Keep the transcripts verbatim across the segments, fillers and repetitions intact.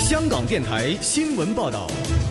香港电台新闻报道。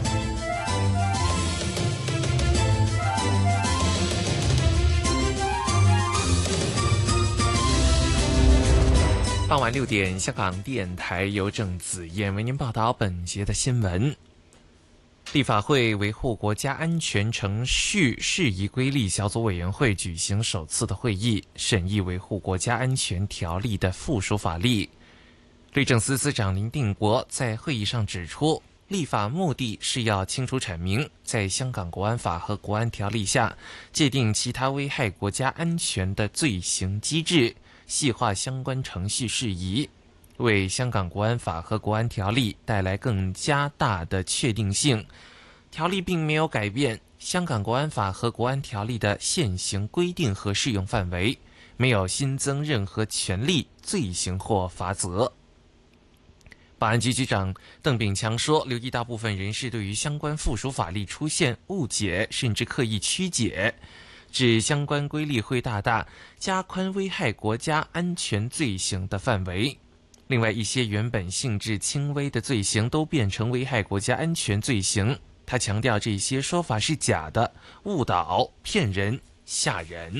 傍晚六点，香港电台由郑子燕为您报道本节的新闻。立法会维护国家安全程序事宜规例小组委员会举行首次的会议，审议维护国家安全条例的附属法例。律政司司长林定国在会议上指出，立法目的是要清楚阐明在香港国安法和国安条例下界定其他危害国家安全的罪行机制，细化相关程序事宜，为香港国安法和国安条例带来更加大的确定性。条例并没有改变香港国安法和国安条例的现行规定和适用范围，没有新增任何权利、罪行或罚则。保安局局长邓炳强说，留意到部分人士对于相关附属法例出现误解，甚至刻意曲解，指相关规例会大大加宽危害国家安全罪行的范围。另外，一些原本性质轻微的罪行都变成危害国家安全罪行。他强调，这些说法是假的，误导、骗人、吓人。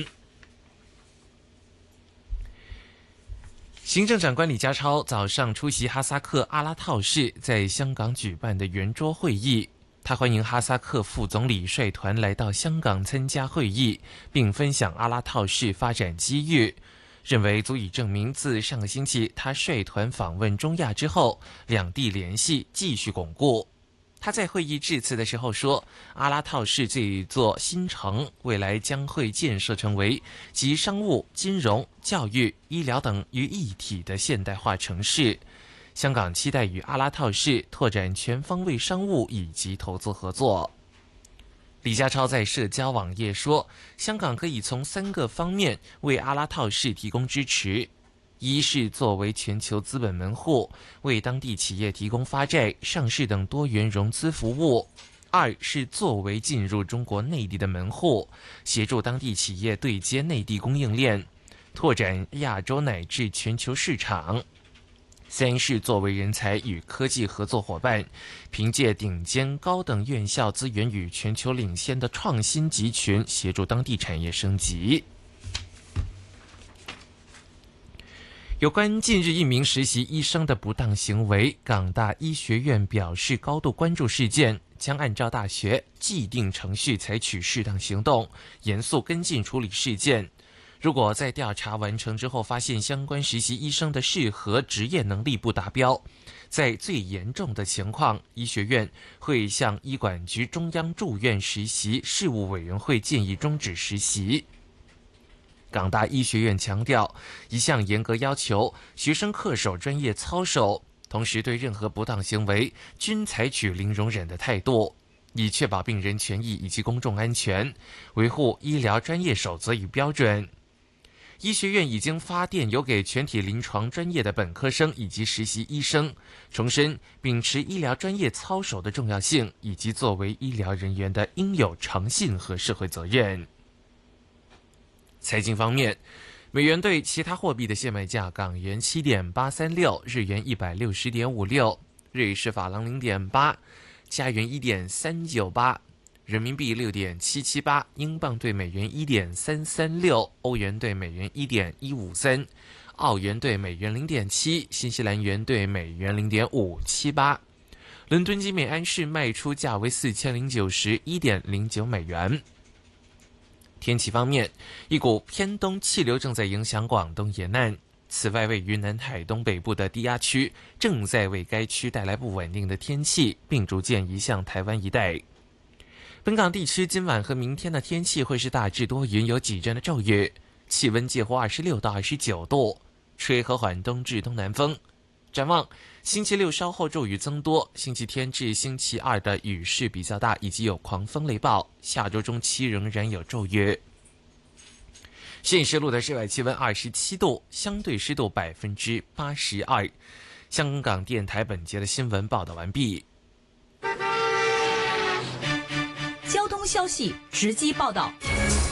行政长官李家超早上出席哈萨克阿拉套市在香港举办的圆桌会议，他欢迎哈萨克副总理率团来到香港参加会议，并分享阿拉套市发展机遇，认为足以证明自上个星期他率团访问中亚之后，两地联系继续巩固。他在会议致辞的时候说，阿拉套市这一座新城未来将会建设成为集商务、金融、教育、医疗等于一体的现代化城市。香港期待与阿拉套市拓展全方位商务以及投资合作。李家超在社交网页说，香港可以从三个方面为阿拉套市提供支持。一是作为全球资本门户，为当地企业提供发债、上市等多元融资服务；二是作为进入中国内地的门户，协助当地企业对接内地供应链，拓展亚洲乃至全球市场；三是作为人才与科技合作伙伴，凭借顶尖高等院校资源与全球领先的创新集群，协助当地产业升级。有关近日一名实习医生的不当行为，港大医学院表示高度关注事件，将按照大学既定程序采取适当行动，严肃跟进处理事件。如果在调查完成之后发现相关实习医生的适合职业能力不达标，在最严重的情况，医学院会向医管局中央住院实习事务委员会建议终止实习。港大医学院强调，一向严格要求学生恪守专业操守，同时对任何不当行为均采取零容忍的态度，以确保病人权益以及公众安全，维护医疗专业守则与标准。医学院已经发电邮给全体临床专业的本科生以及实习医生，重申秉持医疗专业操守的重要性，以及作为医疗人员的应有诚信和社会责任。财经方面，美元对其他货币的现卖价：港元七点八三六，日元一百六十点五六，瑞士法郎零点八，加元一点三九八，人民币六点七七八，英镑对美元一点三三六，欧元对美元一点一五三，澳元对美元零点七，新西兰元对美元零点五七八。伦敦金每安士卖出价为四千零九十一点零九美元。天气方面，一股偏东气流正在影响广东沿岸，此外位于南海东北部的低压区正在为该区带来不稳定的天气，并逐渐移向台湾一带。本港地区今晚和明天的天气会是大致多云，有几阵的骤雨，气温介乎二十六到二十九度，吹和缓东至东南风。展望星期六稍后骤雨增多，星期天至星期二的雨势比较大，以及有狂风雷暴，下周中期仍然有骤雨。现时录的室外气温二十七度，相对湿度百分之八十二。香港电台本节的新闻报道完毕。 交通消息直击报道。